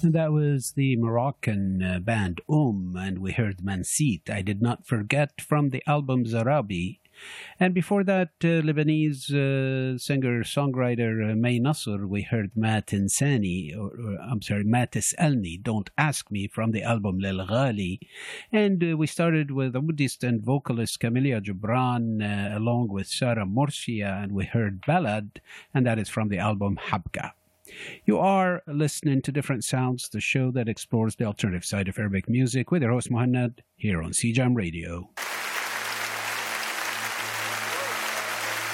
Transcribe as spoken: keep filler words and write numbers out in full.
That was the Moroccan uh, band Um, and we heard Mansit. I Did Not Forget from the album Zarabi. And before that, uh, Lebanese uh, singer-songwriter uh, May Nasser, we heard Matt Insani, or, or I'm sorry, Matt Es'alni, Don't Ask Me, from the album Lil Ghali. And uh, we started with a Buddhist and vocalist Camelia Gibran, uh, along with Sarah Morsia, and we heard Ballad, and that is from the album Habka. You are listening to Different Sounds, the show that explores the alternative side of Arabic music with your host Muhannad here on C J A M Radio.